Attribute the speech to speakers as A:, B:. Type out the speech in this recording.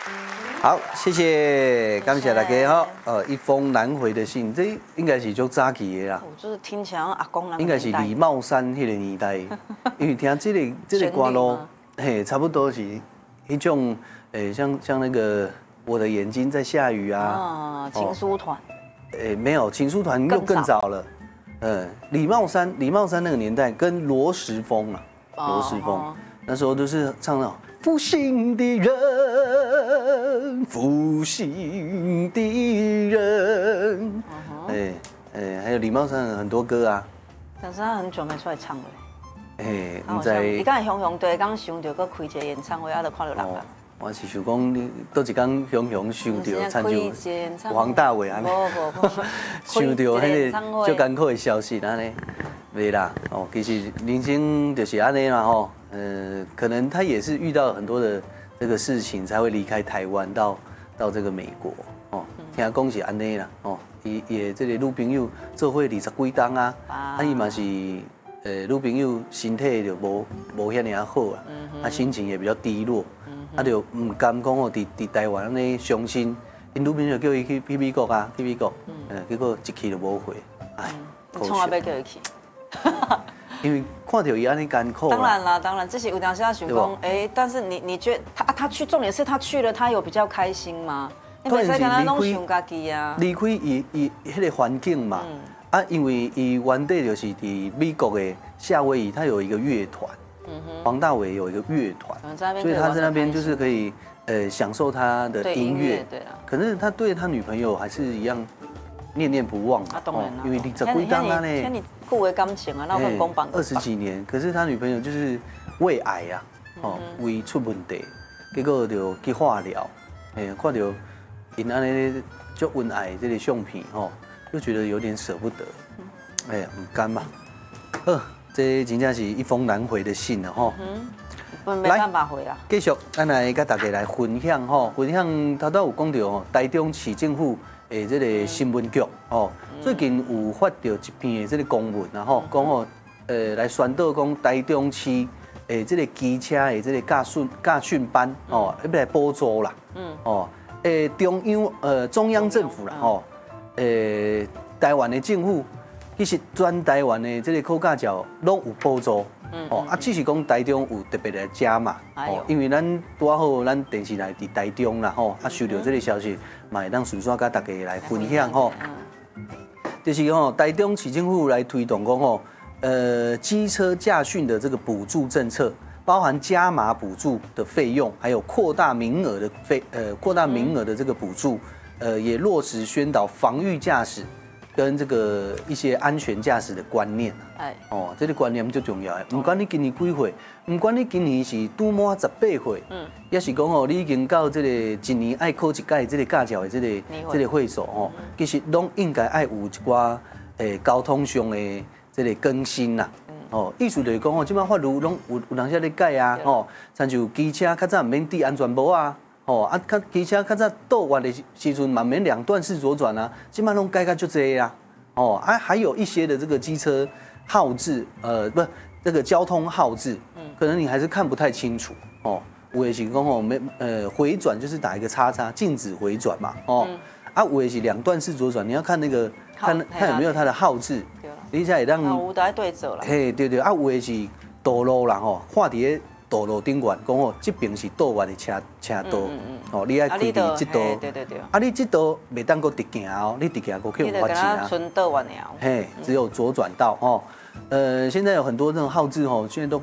A: 好，谢谢，感谢大家哈。一封难回的信，这应该是足早期的啦。
B: 就是听起来阿公那个
A: 应该是李茂山迄个年代，因为听这个歌路，嘿，差不多是一种像那个我的眼睛在下雨啊。
B: 情书团。
A: 没有，情书团又更早了。李茂山那个年代跟罗时丰啊，罗时丰那时候都是唱那种。负心的人，负心的人，还有李茂山很多歌啊。
B: 但是他很久没出来唱了。
A: 你在？
B: 你刚才雄雄对刚想到搁开一个演唱会，就看到人啊。
A: 我是想讲，你倒一天雄雄想到参照黄大炜安尼，想到迄个最艰苦的消息安尼，袂啦。其实人生就是安尼啦吼。可能他也是遇到很多的这个事情，才会离开台湾到这个美国哦。听讲是安尼啦哦，也这个女朋友做伙20几冬啊，伊嘛是女朋友身体就无遐尔好啊，心情也比较低落，就唔甘讲哦，伫台湾安尼伤心，因女朋友叫伊去美国啊，结果一去就无回，哎，
B: 从来要叫伊去。
A: 因为看到伊安尼艰苦。
B: 当然啦，当然，这是有当时他想讲，但是你觉得他去，重点是他去了，他有比较开心吗？你袂使跟他拢想家己啊。
A: 离开伊迄个环境嘛，因为伊原底就是伫美国的夏威夷，他有一个乐团，黄大炜有一个乐团，所以他在那边就是可以享受他的音乐。对啦。可是他对他女朋友还是一样。念念不忘啊，
B: 当然啦，
A: 因为20几年啊呢，
B: 听你久的感情啊，那会公办
A: 20几年，可是他女朋友就是胃癌啊，胃出问题，结果就去化疗，看到因安尼足温癌这个相片就觉得有点舍不得，唔甘嘛，这真正是一封难回的信了吼。
B: 没办法回啦。
A: 继续，咱来跟大家来分享分享头有讲到台中市政府。这个新闻局最近有发到一篇这个公文讲来宣导讲台中市这个机车的这个驾训班要来补助啦，中央政府啦台湾的政府其实全台湾的这个考驾照拢有补助，只是讲台中有特别来加嘛，因为咱拄好咱电视台伫台中啦收到这个消息。嘛会当顺续甲大家来分享就是台中市政府来推动讲机车驾训的这个补助政策，包含加码补助的费用，还有扩大名额的这个补助，也落实宣导防御驾驶跟这个一些安全驾驶的观念这个观念最重要的。不管你今年几岁，不管你今年是拄满18岁，也是讲你已经到这个一年爱考一届这个驾照的这个岁数其实拢应该爱有一寡交通上的这个更新啦。意思就是讲即摆法律拢有人在咧改啊像就机车较早唔免戴安全帽啊。机车较早倒弯的时阵，慢免2段式左转啊，基本上拢改到就这样还有一些的这个机车号志，不，这个交通号志，可能你还是看不太清楚有的是讲回转就是打一个叉叉，禁止回转嘛有的是2段式左转，你要看那个看有没有它的号志，你才会让
B: 有在对折啦。
A: 嘿，对，有的是道路啦画伫道路顶悬，讲这边是倒弯的车道，你爱开伫这道，你这道袂当搁直行你直行搁去有罚钱啊。
B: 纯倒弯了。
A: 嘿，只有左转道现在有很多这种号志现在都